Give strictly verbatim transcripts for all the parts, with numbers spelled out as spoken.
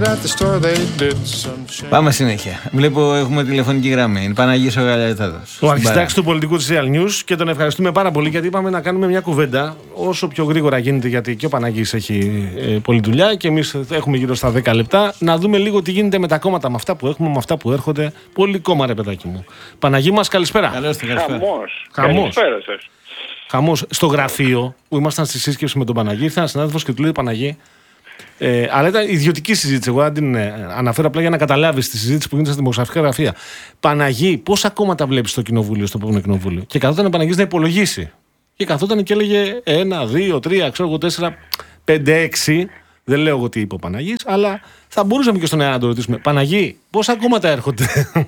Πάμε συνέχεια. Βλέπω έχουμε τηλεφωνική γραμμή. Είναι Παναγής ο Γαλιατάδος. Ο αρχιστάξης του πολιτικού της Real News, και τον ευχαριστούμε πάρα πολύ γιατί είπαμε να κάνουμε μια κουβέντα όσο πιο γρήγορα γίνεται, γιατί και ο Παναγής έχει ε, πολλή δουλειά και εμείς έχουμε γύρω στα δέκα λεπτά. Να δούμε λίγο τι γίνεται με τα κόμματα, με αυτά που έχουμε, με αυτά που έρχονται. Πολύ κόμμα, ρε παιδάκι μου. Παναγή μας, καλησπέρα. Καλώς την καλησπέρα. Χαμός. Χαμός. Καλησπέρα σας. Χαμός. Στο γραφείο που ήμασταν στη σύσκεψη με τον Παναγή, ήρθε ένας συνάδελφος και του λέει: Παναγή. Ε, αλλά ήταν ιδιωτική συζήτηση. Εγώ δεν την ε, αναφέρω απλά για να καταλάβεις τη συζήτηση που γίνεται στα δημοσιογραφικά γραφεία. Παναγή, πόσα κόμματα βλέπεις στο κοινοβούλιο, στο επόμενο κοινοβούλιο? Και καθόταν ο Παναγής να υπολογίσει. Και καθόταν και έλεγε ένα, δύο, τρία, ξέρω εγώ, τέσσερα, πέντε, έξι. Δεν λέω εγώ τι είπε ο Παναγής, αλλά θα μπορούσαμε και στον αέρα να το ρωτήσουμε. Παναγή, πόσα κόμματα έρχονται?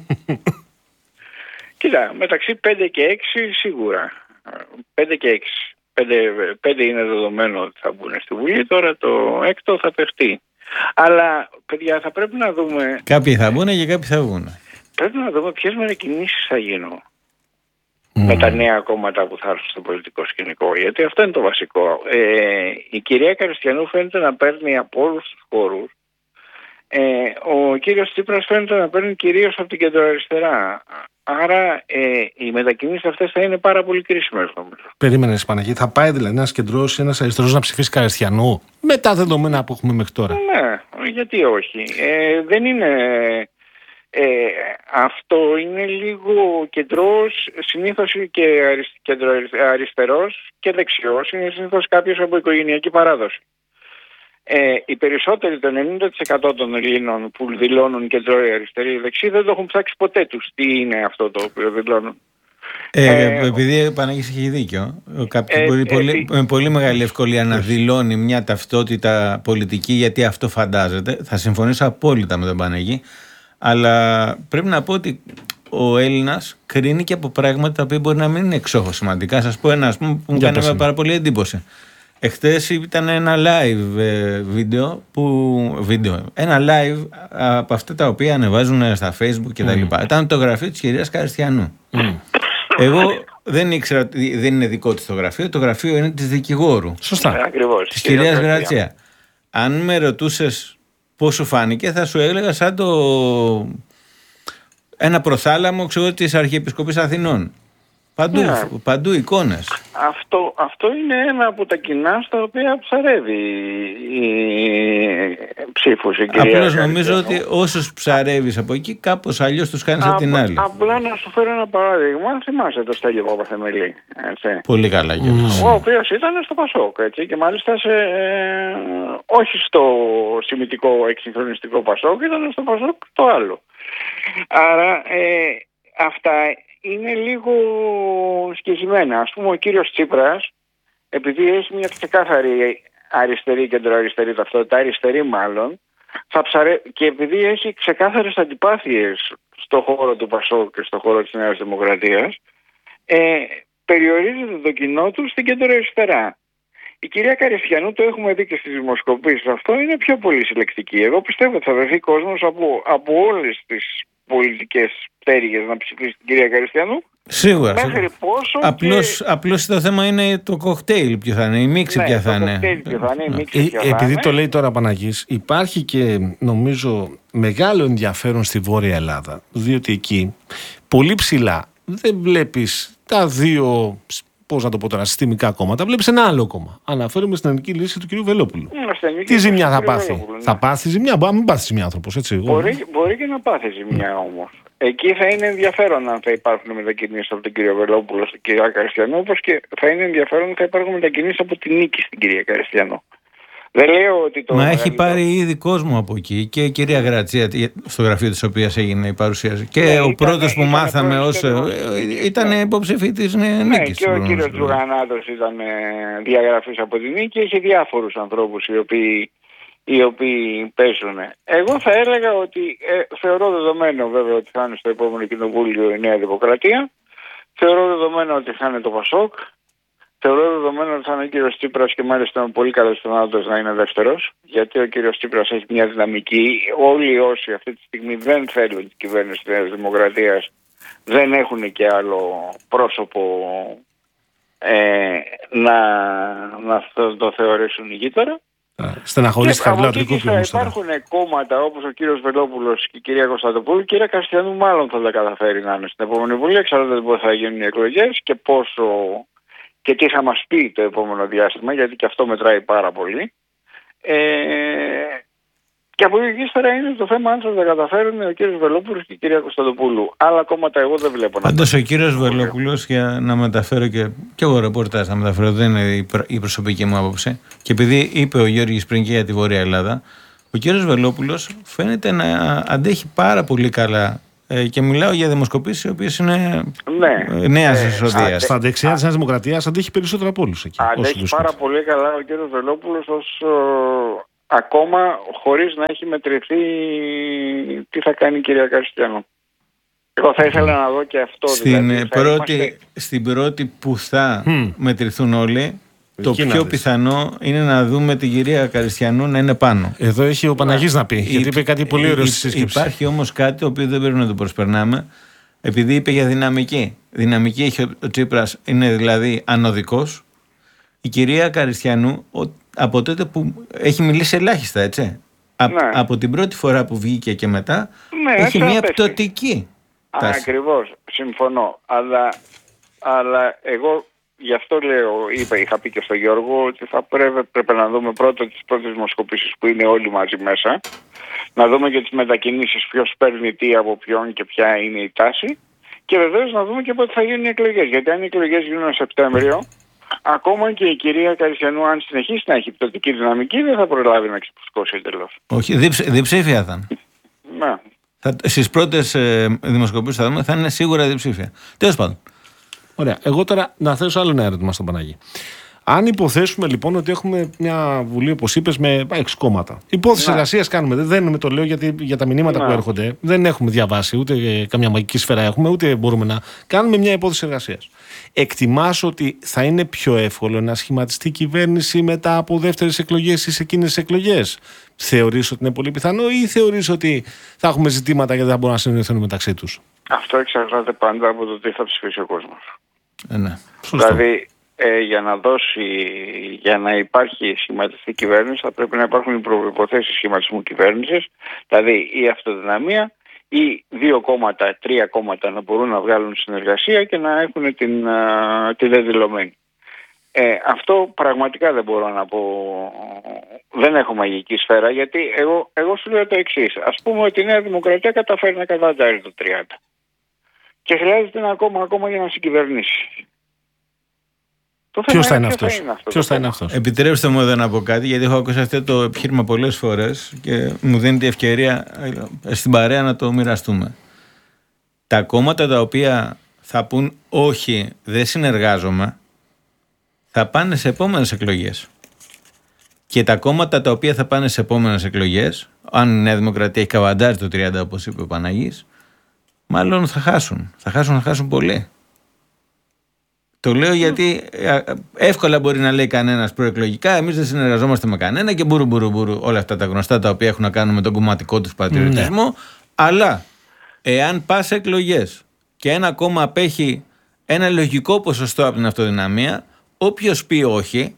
Κοίτα, μεταξύ πέντε και έξι σίγουρα. πέντε και έξι. Πέντε, πέντε είναι δεδομένο ότι θα μπουν στη Βουλή, τώρα το έκτο θα παιχτεί. Αλλά, παιδιά, θα πρέπει να δούμε... Κάποιοι θα μπουν και κάποιοι θα βγουν. Πρέπει να δούμε ποιες μετακινήσεις θα γίνουν Mm. με τα νέα κόμματα που θα έρθουν στο πολιτικό σκηνικό. Γιατί αυτό είναι το βασικό. Ε, η κυρία Καριστιανού φαίνεται να παίρνει από όλους τους χώρους. Ε, ο κύριος Τσίπρας φαίνεται να παίρνει κυρίως από την κεντροαριστερά. Άρα ε, οι μετακινήσεις αυτές θα είναι πάρα πολύ κρίσιμες, νομίζω. Περίμενες, Παναγή, θα πάει δηλαδή ένας κεντρός, ένας αριστερός να ψηφίσει Καριστιανού με τα δεδομένα που έχουμε μέχρι τώρα? Ναι, γιατί όχι. Ε, δεν είναι... Ε, αυτό είναι λίγο κεντρός, συνήθως και αρισ, κεντροαριστερός και δεξιός, είναι συνήθως κάποιος από οικογενειακή παράδοση. Ε, οι περισσότεροι, το ενενήντα τοις εκατό των Ελλήνων που δηλώνουν κεντρώοι αριστεροί ή δεξιοί, δεν το έχουν ψάξει ποτέ τους τι είναι αυτό το οποίο δηλώνουν. Ε, Ε, επειδή ο Παναγής έχει δίκιο, κάποιος ε, μπορεί ε, πολύ, ε, με πολύ μεγάλη ευκολία να δηλώνει μια ταυτότητα πολιτική γιατί αυτό φαντάζεται. Θα συμφωνήσω απόλυτα με τον Παναγή. Αλλά πρέπει να πω ότι ο Έλληνας κρίνει και από πράγματα τα οποία μπορεί να μην είναι εξόχως σημαντικά. Σας πω ένα, ας πούμε, που μου κάνει πάρα πολύ εντύπωση. Εχθές ήταν ένα live βίντεο, που, βίντεο, ένα live από αυτά τα οποία ανεβάζουν στα Facebook και τα λοιπά. Mm. Ήταν το γραφείο της κυρίας Καριστιανού. Mm. Εγώ δεν ήξερα ότι δεν είναι δικό της το γραφείο. Το γραφείο είναι της δικηγόρου. Σωστά. Ακριβώς. Της κυρίας Γρατσία. Αν με ρωτούσες πώς σου φάνηκε, θα σου έλεγα σαν το ένα προθάλαμο, ξέρω, της Αρχιεπισκοπής Αθηνών. Παντού, yeah. παντού εικόνες. Αυτό, αυτό είναι ένα από τα κοινά στα οποία ψαρεύει η ψήφος η κυρία. Απλώς νομίζω ότι όσους ψαρεύεις από εκεί, κάπως αλλιώς τους κάνεις από την άλλη. Απλά να σου φέρω ένα παράδειγμα. Θυμάσαι το Στέλιο Παπαθεμελή? Πολύ καλά, Γιώργο. Ο οποίος ήταν στο Πασόκ, έτσι, και μάλιστα σε, ε, όχι στο σημιτικό εξυγχρονιστικό Πασόκ, ήταν στο Πασόκ το άλλο. Άρα ε, αυτά είναι λίγο σκιζημένα. Ας πούμε, ο κύριος Τσίπρας, επειδή έχει μια ξεκάθαρη αριστερή, κεντροαριστερή ταυτότητα, αριστερή μάλλον, θα ψαρε... και επειδή έχει ξεκάθαρες αντιπάθειες στο χώρο του Πασόκ και στο χώρο της Νέας Δημοκρατίας, ε, περιορίζεται το κοινό του στην κεντροαριστερά. Η κυρία Καριστιανού, το έχουμε δει και στις δημοσκοπήσεις, αυτό είναι πιο πολύ συλλεκτική. Εγώ πιστεύω ότι θα βρεθεί κόσμος από, από όλες τις πολιτικές πτέρυγες να ψηφίσει την κυρία Καριστιανού. Σίγουρα. Μέχρι πόσο απλώς, και... απλώς το θέμα είναι το κοκτέιλ ποιο θα είναι, η μίξη ναι, ποια θα είναι. Ποιο θα είναι, η μίξη ε, ποια θα επειδή είναι. το λέει τώρα Παναγής, υπάρχει και νομίζω μεγάλο ενδιαφέρον στη Βόρεια Ελλάδα, διότι εκεί πολύ ψηλά δεν βλέπεις τα δύο, πώς να το πω τώρα, συστημικά κόμματα, βλέπεις ένα άλλο κόμμα. Αναφέρομαι στην ελληνική λύση του κ. Βελόπουλου. Mm, τι ζημιά θα πάθει? Ναι. Θα πάθει ζημιά, μπορεί να μην πάθει ζημιά άνθρωπος, έτσι. Μπορεί, μπορεί και να πάθει ζημιά όμως. Εκεί θα είναι ενδιαφέρον αν θα υπάρχουν μετακινήσεις από τον κύριο Βελόπουλο στην κυρία Καριστιανού, όπως και θα είναι ενδιαφέρον αν θα υπάρχουν μετακινήσεις από την Νίκη στην κυρία Καριστιανού. Δεν λέω ότι το. Μα έχει πάρει ήδη κόσμο από εκεί και η κυρία Γρατσία, στο γραφείο της οποίας έγινε η παρουσίαση. Και ναι, ο ήταν, πρώτος που ήταν μάθαμε ως. ήταν ναι. υποψηφί της Νίκης. Ναι, και ο κύριος Τζουγανάτος ήταν διαγραφής από την Νίκη. Έχει διάφορους ανθρώπους οι οποίοι. οι οποίοι παίζουν. Εγώ θα έλεγα ότι ε, θεωρώ δεδομένο βέβαια ότι θα είναι στο επόμενο κοινοβούλιο η Νέα Δημοκρατία. Θεωρώ δεδομένο ότι θα είναι το Πασόκ. Θεωρώ δεδομένο ότι θα είναι ο κύριος Τσίπρας και μάλιστα είναι πολύ καλός πιθανότητας να είναι δεύτερος. Γιατί ο κύριος Τσίπρας έχει μια δυναμική. Όλοι όσοι αυτή τη στιγμή δεν θέλουν την κυβέρνηση της Νέας Δημοκρατίας δεν έχουν και άλλο πρόσωπο ε, να, να το θεωρήσουν ηγείτορα. Στεναχωρήσει χαμηλά τρικό που υπάρχουν κόμματα όπως ο κύριος Βελόπουλος και η κυρία Κωνσταντοπούλου. Η κυρία Καστιανού μάλλον θα τα καταφέρει να είναι στην επόμενη Βουλή. Εξαρτάται πώς θα γίνουν οι εκλογές και πόσο και τι θα μας πει το επόμενο διάστημα, γιατί και αυτό μετράει πάρα πολύ. Ε, και από εκεί ύστερα είναι το θέμα αν θα τα καταφέρουν ο κύριος Βελόπουλος και η κυρία Κωνσταντοπούλου. Άλλα κόμματα εγώ δεν βλέπω. Πάντως ο κύριος Βελόπουλος, για να μεταφέρω και, και εγώ ρεπορτάζ να μεταφέρω, δεν είναι η προσωπική μου άποψη, και επειδή είπε ο Γιώργης πριν και για τη Βόρεια Ελλάδα, ο κύριος Βελόπουλος φαίνεται να αντέχει πάρα πολύ καλά. Ε, και μιλάω για δημοσκοπήσεις οι οποίες είναι ναι. νέας ε, εισοδείας. Στα δεξιά της Νέας Δημοκρατίας αντέχει περισσότερο από όλους εκεί. Αντέχει πάρα πολύ καλά ο κύριος Βελόπουλος ως ο, ακόμα χωρίς να έχει μετρηθεί τι θα κάνει η κυρία Καστιανού. Εγώ θα ήθελα να δω και αυτό. Στην, δηλαδή, πρώτη, είμαστε... στην πρώτη που θα mm. μετρηθούν όλοι, το Εκεί πιο πιθανό είναι να δούμε την κυρία Καριστιανού να είναι πάνω. Εδώ έχει ο Παναγής να πει, γιατί είπε κάτι πολύ ωραίο στη σύσκεψη. Υπάρχει όμως κάτι το οποίο δεν πρέπει να το προσπερνάμε, επειδή είπε για δυναμική. Δυναμική έχει ο Τσίπρας, είναι δηλαδή ανωδικός. Η κυρία Καριστιανού από τότε που έχει μιλήσει ελάχιστα, έτσι. Ναι. Από την πρώτη φορά που βγήκε και μετά, ναι, έχει μια πτωτική τάση. Ακριβώς, συμφωνώ. Αλλά, αλλά εγώ... Γι' αυτό λέω, είπα, είχα πει και στον Γιώργο ότι θα πρέπει, πρέπει να δούμε πρώτα τις πρώτες δημοσκοπήσεις που είναι όλοι μαζί μέσα, να δούμε και τις μετακινήσεις, ποιος παίρνει τι από ποιον και ποια είναι η τάση, και βεβαίως να δούμε και πότε θα γίνουν οι εκλογές. Γιατί αν οι εκλογές γίνουν Σεπτέμβριο, ακόμα και η κυρία Καριστιανού, αν συνεχίσει να έχει πτωτική δυναμική, δεν θα προλάβει να ξεπουσκώσει εντελώς. Όχι, διψήφια θα είναι. Ναι. Στις πρώτες ε, δημοσκοπήσεις θα δούμε, θα είναι σίγουρα διψήφια. Τέλος πάντων. Ωραία. Εγώ τώρα να θέσω άλλο ένα ερώτημα στον Παναγί. Αν υποθέσουμε λοιπόν ότι έχουμε μια Βουλή, όπως είπες, με έξι κόμματα. Υπόθεση ναι. εργασίας κάνουμε. Δεν με το λέω γιατί για τα μηνύματα ναι. που έρχονται δεν έχουμε διαβάσει, ούτε καμιά μαγική σφαίρα έχουμε, ούτε μπορούμε να κάνουμε μια υπόθεση εργασίας. Εκτιμάς ότι θα είναι πιο εύκολο να σχηματιστεί κυβέρνηση μετά από δεύτερες εκλογές ή σε εκείνες τις εκλογές? Θεωρείς ότι είναι πολύ πιθανό ή θεωρείς ότι θα έχουμε ζητήματα γιατί δεν μπορούν να συνεννοηθούν μεταξύ τους? Αυτό εξαρτάται πάντα από το τι θα ψηφίσει ο κόσμος. Ε, ναι. Δηλαδή, ε, για να δώσει, για να υπάρχει σχηματιστή κυβέρνηση, θα πρέπει να υπάρχουν οι προϋποθέσεις σχηματισμού κυβέρνησης, δηλαδή η αυτοδυναμία ή δύο κόμματα, τρία κόμματα να μπορούν να βγάλουν συνεργασία και να έχουν την, α, τη δεδηλωμένη. Ε, αυτό πραγματικά δεν μπορώ να πω, δεν έχω μαγική σφαίρα, γιατί εγώ, εγώ σου λέω το εξής. Ας πούμε ότι η Νέα Δημοκρατία καταφέρει να κατατάρει το τριάντα και χρειάζεται ένα κόμμα ακόμα για να συγκυβερνήσει. Ποιος θα είναι αυτός? Ποιος θα είναι αυτός? Επιτρέψτε μου εδώ να πω κάτι, γιατί έχω ακούσει αυτό το επιχείρημα πολλές φορές και μου δίνει τη ευκαιρία στην παρέα να το μοιραστούμε. Τα κόμματα τα οποία θα πούν όχι, δεν συνεργάζομαι, θα πάνε σε επόμενες εκλογές. Και τα κόμματα τα οποία θα πάνε σε επόμενες εκλογές, αν η Νέα Δημοκρατία έχει καβαντάρει το τριάντα όπως είπε ο Παναγής, μάλλον θα χάσουν. Θα χάσουν, θα χάσουν πολύ. Το λέω γιατί εύκολα μπορεί να λέει κανένας προεκλογικά, εμείς δεν συνεργαζόμαστε με κανένα και μπουρου μπουρου μπουρου, όλα αυτά τα γνωστά τα οποία έχουν να κάνουν με τον κομματικό τους πατριωτισμό. Ναι. Αλλά εάν πας σε εκλογές και ένα κόμμα απέχει ένα λογικό ποσοστό από την αυτοδυναμία, όποιος πει όχι,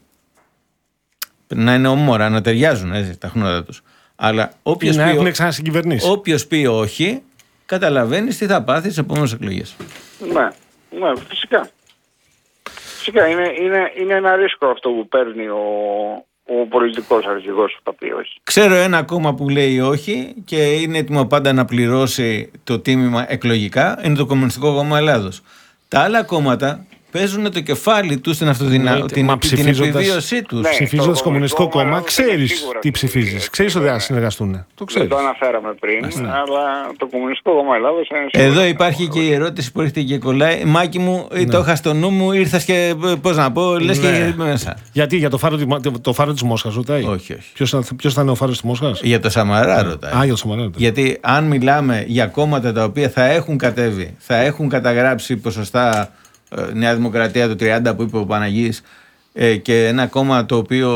να είναι ομόρα, να ταιριάζουν έτσι, τα χνότα τους. Αλλά όποιος πει, όποιος πει όχι, καταλαβαίνεις τι θα πάθει στις επόμενες εκλογές. Ναι, ναι, φυσικά. Φυσικά είναι, είναι, είναι ένα ρίσκο αυτό που παίρνει ο, ο πολιτικός αρχηγός που θα πει όχι. Ξέρω ένα κόμμα που λέει όχι και είναι έτοιμο πάντα να πληρώσει το τίμημα εκλογικά, είναι το Κομμουνιστικό Κόμμα Ελλάδος. Τα άλλα κόμματα παίζουν το κεφάλι τους στην αυτοδυναμία, την, την επιβίωσή τους. Ναι, ψηφίζοντας Κομμουνιστικό Κόμμα, ξέρεις τι ψηφίζεις. Ξέρεις ότι θα συνεργαστούν. Το ξέρεις. Δεν το αναφέραμε πριν, ναι. Αλλά το Κομμουνιστικό Κόμμα Ελλάδος είναι σίγουρα. Εδώ υπάρχει και η ερώτηση που έρχεται και κολλάει. Μάκη μου, ναι. Το είχα στο νου μου, ήρθας και πώς να πω, λες ναι. Και μέσα. Γιατί, για το φάρο, το φάρο της Μόσχας ρωτάει? Όχι, όχι. Ποιος, ποιος θα είναι ο φάρος της Μόσχας? Για το Σαμαρά ρωτάει. Α, για το Σαμαρά ρωτάει. Γιατί αν μιλάμε για κόμματα τα οποία θα έχουν κατέβει, θα έχουν καταγράψει ποσοστά Νέα Δημοκρατία το τριάντα που είπε ο Παναγής και ένα κόμμα το οποίο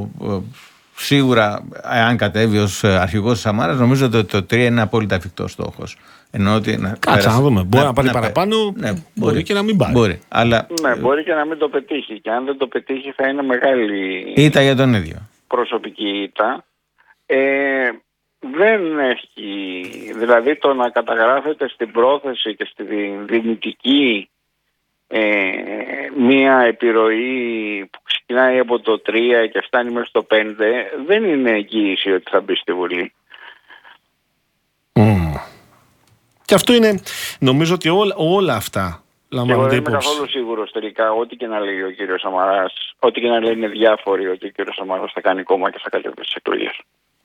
σίγουρα αν κατέβει ως αρχηγός της Σαμάρας, νομίζω ότι το τρία είναι απόλυτα εφικτός στόχος. Ενώ ότι να κάτσε να δούμε, μπορεί να, να πάρει να παραπάνω, ναι, μπορεί, μπορεί και να μην πάρει. Μπορεί, αλλά... Ναι, μπορεί και να μην το πετύχει και αν δεν το πετύχει θα είναι μεγάλη ήττα για τον ίδιο. προσωπική ήττα. Ε, δεν έχει, δηλαδή το να καταγράφεται στην πρόθεση και στη δυνητική ε, μία επιρροή που ξεκινάει από το τρία και φτάνει μέχρι το πέντε δεν είναι εγγύηση ότι θα μπει στη Βουλή. Mm. Και αυτό είναι, νομίζω ότι όλα, όλα αυτά λαμβάνονται υπόψη. Εγώ δεν είμαι καθόλου σίγουρος τελικά ό,τι και να λέει ο κύριος Σαμαράς, ό,τι και να λένε διάφοροι ότι ο κύριος Σαμαράς θα κάνει κόμμα και θα κατέβει στις εκλογές.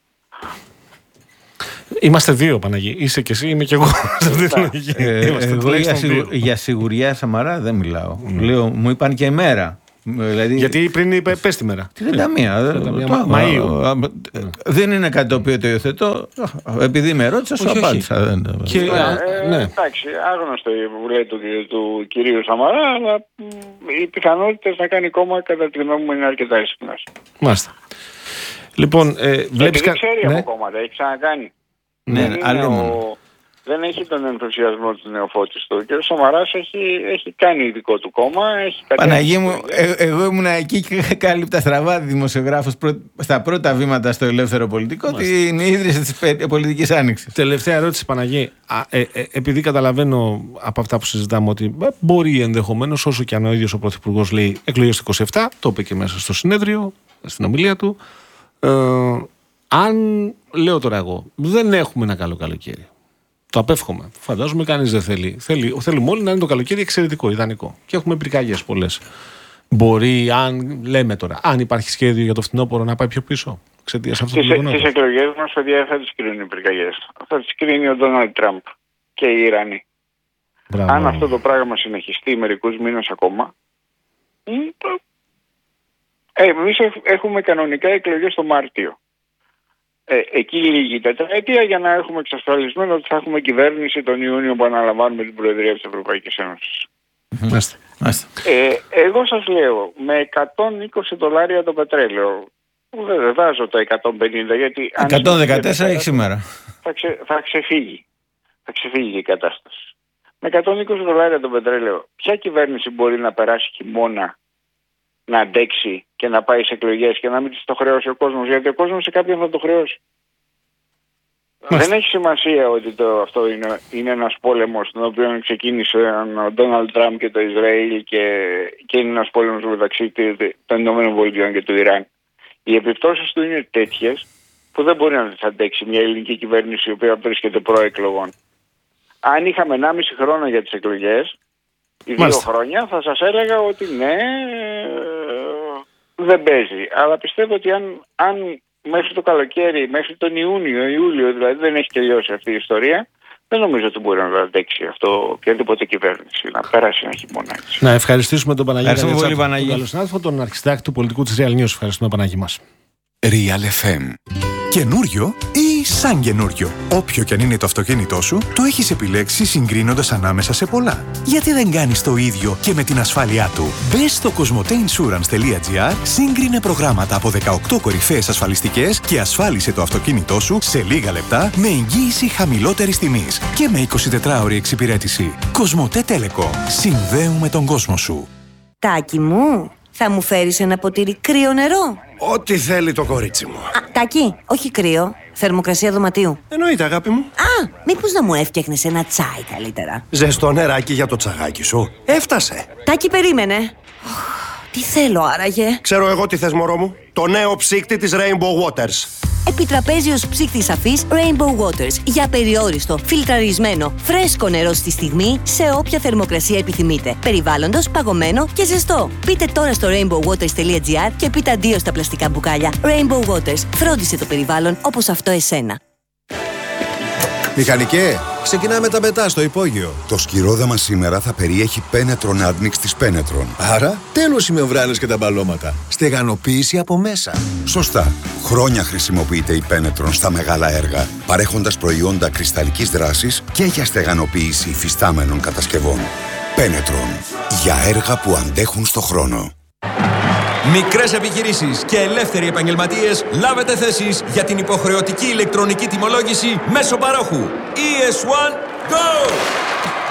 Είμαστε δύο, Παναγί. Είσαι και εσύ, είμαι και εγώ. ε, εγώ για, σιγου, για σιγουριά Σαμαρά δεν μιλάω. Mm. Λέω, μου είπαν και ημέρα. Δηλαδή, γιατί πριν είπε πες τη μέρα. τριάντα μία Μαΐου. Δεν είναι κάτι το οποίο το υιοθετώ. Επειδή με ρώτησα, σου απάντησα. Και, ε, ναι. Εντάξει, άγνωστο η βουλή του, του κυρίου Σαμαρά, αλλά οι πιθανότητες να κάνει κόμμα κατά τη γνώμη μου είναι αρκετά ισχνές. Μάλιστα. Λοιπόν, ε, βλέπεις κα... ξέρει ναι. από κόμματα, έχει ξανακάνει. Ναι, δεν, άλλο ο... δεν έχει τον ενθουσιασμό του νεοφώτιστου. Ο κ. Σαμαράς έχει, έχει κάνει ειδικό του κόμμα. Έχει Παναγί μου, ε, εγώ ήμουν εκεί και κάλυπτα στραβά δημοσιογράφος πρω... στα πρώτα βήματα στο ελεύθερο πολιτικό την ίδρυση της πολιτικής άνοιξης. Τελευταία ερώτηση, Παναγί. Α, ε, ε, επειδή καταλαβαίνω από αυτά που συζητάμε ότι μπορεί ενδεχομένως, όσο και αν ο ίδιος ο Πρωθυπουργός λέει εκλογές του είκοσι επτά, το είπε και μέσα στο συνέδριο, στην ομιλία του. Ε, αν, λέω τώρα εγώ, δεν έχουμε ένα καλό καλοκαίρι. Το απέφχομαι. Φαντάζομαι κανείς δεν θέλει. θέλει. Θέλουμε όλοι να είναι το καλοκαίρι εξαιρετικό, ιδανικό. Και έχουμε πυρκαγιές πολλές. Μπορεί, αν λέμε τώρα, αν υπάρχει σχέδιο για το φθινόπωρο να πάει πιο πίσω. Εξαιτίας αυτού του γεγονότος. Στις εκλογές μας, παιδιά, θα τις κρίνουν οι πυρκαγιές. Θα τις κρίνει ο Ντόναλντ Τραμπ και οι Ιρανοί. Μπράβο. Αν αυτό το πράγμα συνεχιστεί μερικούς μήνες ακόμα. Ε, εμείς έχουμε κανονικά εκλογές το Μάρτιο. Ε, εκεί λύγει η τετραετία για να έχουμε εξασφαλισμένο ότι θα έχουμε κυβέρνηση τον Ιούνιο που αναλαμβάνουμε την Προεδρία της Ευρωπαϊκής Ένωσης. Μάλιστα. Ε, εγώ σας λέω, με εκατόν είκοσι δολάρια το πετρέλαιο, δεν βάζω το εκατόν πενήντα γιατί... εκατόν δεκατέσσερα έχει σήμερα. Θα, ξε, θα ξεφύγει. Θα ξεφύγει η κατάσταση. Με εκατόν είκοσι δολάρια το πετρέλαιο, ποια κυβέρνηση μπορεί να περάσει χειμώνα να αντέξει και να πάει σε εκλογές και να μην το χρεώσει ο κόσμος, γιατί ο κόσμος σε κάποιον θα το χρεώσει. Μάλιστα. Δεν έχει σημασία ότι το, αυτό είναι, είναι ένας πόλεμος τον οποίο ξεκίνησε ο Ντόναλντ Τραμπ και το Ισραήλ και, και είναι ένας πόλεμος μεταξύ των Ηνωμένων Πολιτειών και του Ιράν. Οι επιπτώσεις του είναι τέτοιες που δεν μπορεί να τις αντέξει μια ελληνική κυβέρνηση η οποία βρίσκεται προεκλογών. Αν είχαμε ενάμιση χρόνο για τις εκλογές, οι δύο Μάλιστα. χρόνια θα σας έλεγα ότι ναι, δεν παίζει. Αλλά πιστεύω ότι αν, αν μέχρι το καλοκαίρι, μέχρι τον Ιούνιο, Ιούλιο, δηλαδή δεν έχει τελειώσει αυτή η ιστορία, δεν νομίζω ότι μπορεί να το αντέξει αυτό οποιαδήποτε κυβέρνηση, να περάσει ένα χειμώνα έτσι. Να ευχαριστήσουμε τον Παναγί. Ευχαριστούμε πολύ, Παναγί. Τον συνάδελφο, τον αρχιστάκτη του πολιτικού της Real News. Ευχαριστούμε, Παναγί μας. Real εφ εμ. Καινούριο ή σαν καινούριο. Όποιο και αν είναι το αυτοκίνητό σου, το έχεις επιλέξει συγκρίνοντας ανάμεσα σε πολλά. Γιατί δεν κάνεις το ίδιο και με την ασφάλειά του. Μπες στο κοσμοτέινσουρανς τελεία τζι άρ, σύγκρινε προγράμματα από δεκαοκτώ κορυφαίες ασφαλιστικές και ασφάλισε το αυτοκίνητό σου σε λίγα λεπτά με εγγύηση χαμηλότερης τιμής και με εικοσιτετράωρη εξυπηρέτηση. Κοσμοτέ Telecom. Συνδέουμε τον κόσμο σου. Τάκη μου, θα μου φέρεις ένα ποτήρι κρύο νερό? Ό,τι θέλει το κορίτσι μου. Α, Τάκη, όχι κρύο. Θερμοκρασία δωματίου. Εννοείται, αγάπη μου. Α, μήπως να μου έφτιαχνες ένα τσάι καλύτερα? Ζεστό νεράκι για το τσαγάκι σου. Έφτασε. Τάκη, περίμενε. Τι θέλω άραγε? Ξέρω εγώ τι θες, μωρό μου. Το νέο ψύκτη της Rainbow Waters. Επιτραπέζιος ψύκτης σαφής Rainbow Waters. Για περιόριστο, φιλτραρισμένο, φρέσκο νερό στη στιγμή, σε όποια θερμοκρασία επιθυμείτε. Περιβάλλοντος, παγωμένο και ζεστό. Πείτε τώρα στο rainbow waters τελεία τζι άρ και πείτε αντίο στα πλαστικά μπουκάλια. Rainbow Waters. Φρόντισε το περιβάλλον όπως αυτό εσένα. Μηχανικέ, ξεκινάμε τα μετά στο υπόγειο. Το σκυρόδεμα σήμερα θα περιέχει Penetron Admix της Penetron. Άρα, τέλος οι μεμβράνες και τα μπαλώματα. Στεγανοποίηση από μέσα. Σωστά. Χρόνια χρησιμοποιείται η Penetron στα μεγάλα έργα, παρέχοντας προϊόντα κρυσταλλικής δράσης και για στεγανοποίηση υφιστάμενων κατασκευών. Penetron. Για έργα που αντέχουν στο χρόνο. Μικρές επιχειρήσεις και ελεύθεροι επαγγελματίες, λάβετε θέσεις για την υποχρεωτική ηλεκτρονική τιμολόγηση μέσω παρόχου. ι ες ένα Go!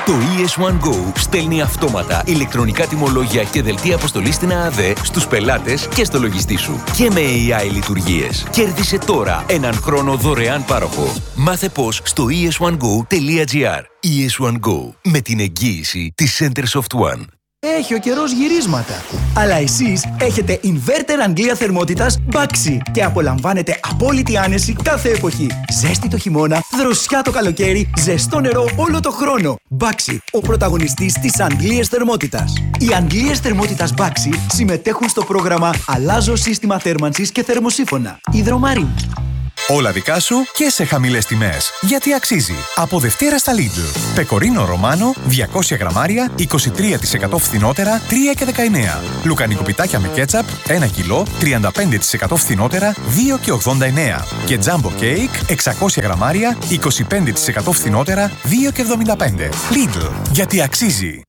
Το ι ες One Go στέλνει αυτόματα ηλεκτρονικά τιμολόγια και δελτία αποστολής στην ΑΑΔΕ στους πελάτες και στο λογιστή σου. Και με έι άι λειτουργίες. Κέρδισε τώρα έναν χρόνο δωρεάν πάροχο. Μάθε πώς στο ι ες one go τελεία τζι άρ. ι ες One Go. Με την εγγύηση της Centersoft One. Έχει ο καιρός γυρίσματα. Αλλά εσείς έχετε inverter Αγγλία θερμότητας Baxi και απολαμβάνετε απόλυτη άνεση κάθε εποχή. Ζέστη το χειμώνα, δροσιά το καλοκαίρι, ζεστό νερό όλο το χρόνο. Baxi, ο πρωταγωνιστής της Αγγλίας θερμότητας. Οι Αγγλίες θερμότητας Baxi συμμετέχουν στο πρόγραμμα Αλλάζω σύστημα θέρμανσης και θερμοσύφωνα. Υδρομαρίν. Όλα δικά σου και σε χαμηλές τιμές. Γιατί αξίζει. Από Δευτέρα στα Lidl. Πεκορίνο Ρωμάνο, διακόσια γραμμάρια, είκοσι τρία τοις εκατό φθηνότερα, τρία και δεκαεννέα. Λουκανικό πιτάκια με κέτσαπ, ένα κιλό, τριάντα πέντε τοις εκατό φθηνότερα, δύο και ογδόντα εννέα. Και τζάμπο κέικ, εξακόσια γραμμάρια, είκοσι πέντε τοις εκατό φθηνότερα, δύο και εβδομήντα πέντε. Lidl. Γιατί αξίζει.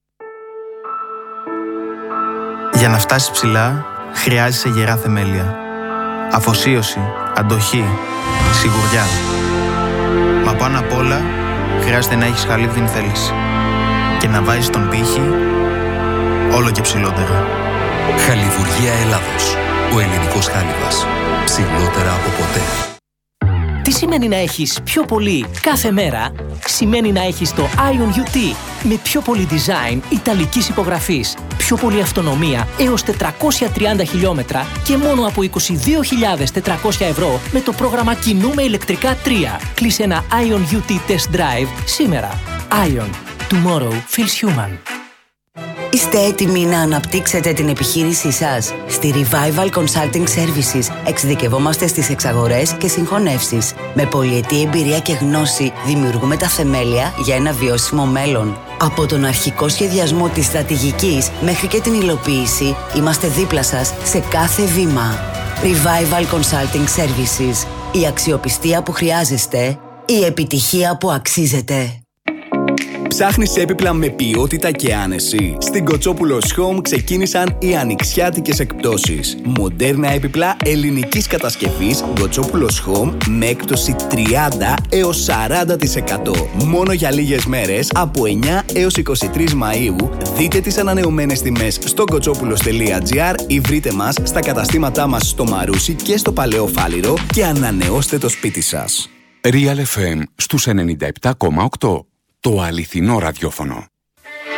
Για να φτάσεις ψηλά, χρειάζεσαι γερά θεμέλια. Αφοσίωση, αντοχή, σιγουριά. Μα πάνω απ' όλα, χρειάζεται να έχεις χαλίβδινη θέληση. Και να βάζεις τον πύχη όλο και ψηλότερα. Χαλιβουργία Ελλάδος. Ο ελληνικός χάλιβας. Ψηλότερα από ποτέ. Τι σημαίνει να έχεις πιο πολύ κάθε μέρα? Σημαίνει να έχεις το Ion γιου τι με πιο πολύ design ιταλικής υπογραφής, πιο πολύ αυτονομία έως τετρακόσια τριάντα χιλιόμετρα και μόνο από είκοσι δύο χιλιάδες τετρακόσια ευρώ με το πρόγραμμα Κινούμε ηλεκτρικά τρία. Κλείσε ένα Ion γιου τι Test Drive σήμερα. Ion. Tomorrow feels human. Είστε έτοιμοι να αναπτύξετε την επιχείρησή σας? Στη Revival Consulting Services εξειδικευόμαστε στις εξαγορές και συγχωνεύσεις. Με πολυετή εμπειρία και γνώση δημιουργούμε τα θεμέλια για ένα βιώσιμο μέλλον. Από τον αρχικό σχεδιασμό της στρατηγικής μέχρι και την υλοποίηση, είμαστε δίπλα σας σε κάθε βήμα. Revival Consulting Services. Η αξιοπιστία που χρειάζεστε, η επιτυχία που αξίζετε. Ψάχνεις έπιπλα με ποιότητα και άνεση? Στην Κοτσόπουλος Home ξεκίνησαν οι ανοιξιάτικες εκπτώσεις. Μοντέρνα έπιπλα ελληνικής κατασκευής Κοτσόπουλος Home με έκπτωση τριάντα έως σαράντα τοις εκατό. Μόνο για λίγες μέρες, από εννιά έως είκοσι τρεις Μαΐου, δείτε τις ανανεωμένες τιμές στο κοτσόπουλος τελεία τζι άρ ή βρείτε μας στα καταστήματά μας στο Μαρούσι και στο Παλαιό Φάληρο και ανανεώστε το σπίτι σας. Real εφ εμ στους ενενήντα επτά κόμμα οκτώ. Το αληθινό ραδιόφωνο.